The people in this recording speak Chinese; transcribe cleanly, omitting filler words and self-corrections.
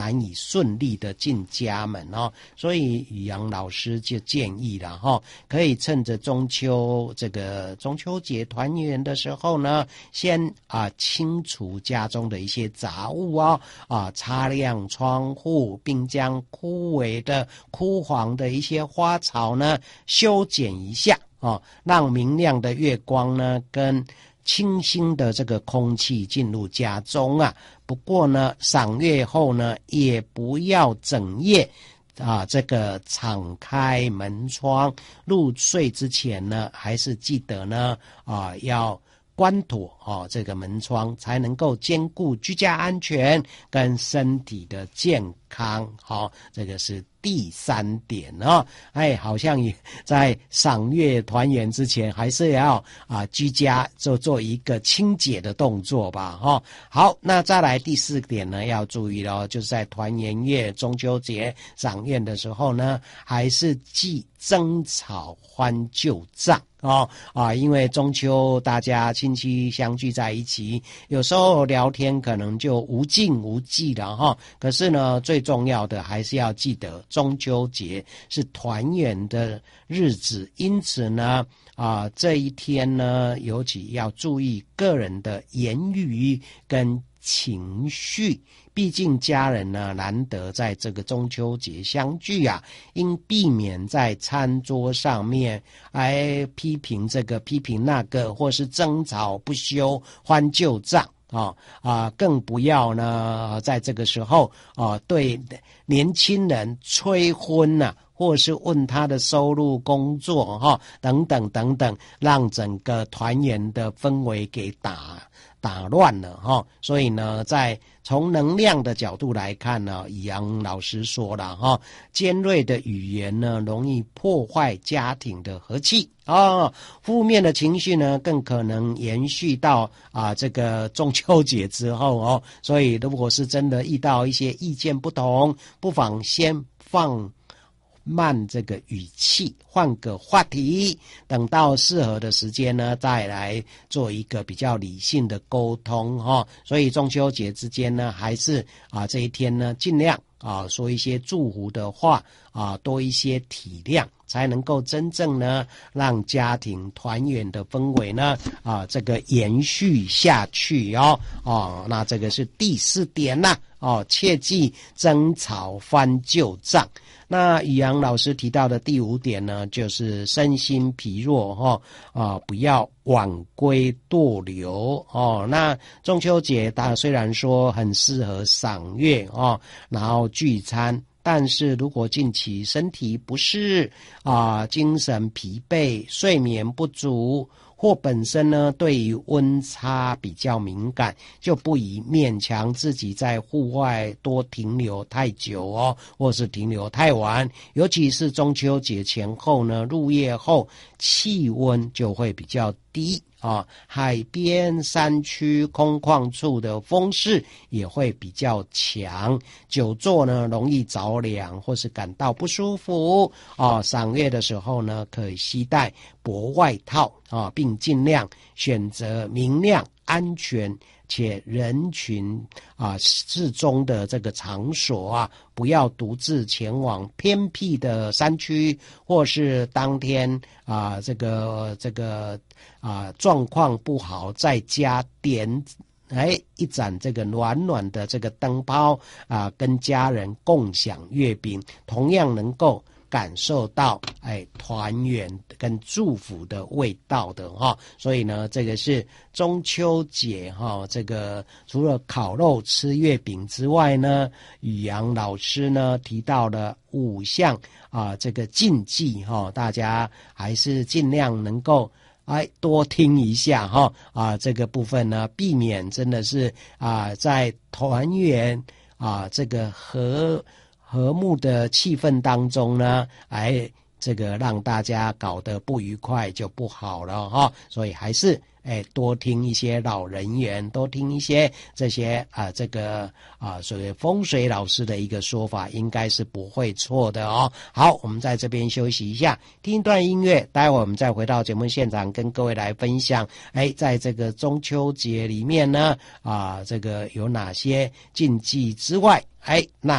难以顺利的进家门哦。所以宇阳老师就建议了哈，可以趁着中秋节团圆的时候呢，先清除家中的一些杂物擦亮窗户，并将枯黄的一些花草呢修剪一下让明亮的月光呢跟清新的这个空气进入家中不过呢，赏月后呢，也不要整夜这个敞开门窗。入睡之前呢，还是记得呢要关妥这个门窗，才能够兼顾居家安全跟身体的健康。这个是第3点好像也在赏月团圆之前，还是要居家做一个清洁的动作吧好，那再来第4点呢，要注意了，就是在团圆夜中秋节赏月的时候呢，还是忌争吵欢旧账因为中秋大家亲戚相聚在一起，有时候聊天可能就无尽无际了可是呢，最重要的还是要记得中秋节是团圆的日子，因此呢这一天呢，尤其要注意个人的言语跟情绪。毕竟家人呢难得在这个中秋节相聚应避免在餐桌上面批评这个批评那个，或是争吵不休欢旧账更不要呢在这个时候对年轻人催婚或是问他的收入工作等等等等，让整个团圆的氛围给打乱了所以呢，从能量的角度来看呢，以阳老师说了尖锐的语言呢容易破坏家庭的和气负面的情绪呢更可能延续到这个中秋节之后所以如果是真的遇到一些意见不同，不妨先放慢这个语气，换个话题，等到适合的时间呢，再来做一个比较理性的沟通所以中秋节之间呢，还是这一天呢，尽量说一些祝福的话多一些体谅，才能够真正呢让家庭团圆的氛围呢这个延续下去那这个是第4点切忌争吵翻旧账。那宇阳老师提到的第5点呢，就是身心疲弱不要晚归逗留那中秋节虽然说很适合赏月然后聚餐，但是如果近期身体不适精神疲惫、睡眠不足，或本身呢对于温差比较敏感，就不宜勉强自己在户外多停留太久或是停留太晚。尤其是中秋节前后呢，入夜后气温就会比较低海边山区空旷处的风势也会比较强，久坐呢容易着凉或是感到不舒服赏月的时候呢，可以携带薄外套并尽量选择明亮、安全且人群适中的这个场所不要独自前往偏僻的山区，或是当天这个状况不好，在家点一盏这个暖暖的这个灯泡跟家人共享月饼，同样能够感受到团圆跟祝福的味道的所以呢，这个是中秋节这个除了烤肉吃月饼之外呢，宇阳老师呢提到了5项这个禁忌大家还是尽量能够多听一下这个部分呢，避免真的是在团圆这个和睦的气氛当中呢，这个让大家搞得不愉快就不好了所以还是多听一些老人言，多听一些这些这个所谓风水老师的一个说法，应该是不会错的好，我们在这边休息一下，听一段音乐，待会我们再回到节目现场，跟各位来分享在这个中秋节里面呢这个有哪些禁忌之外那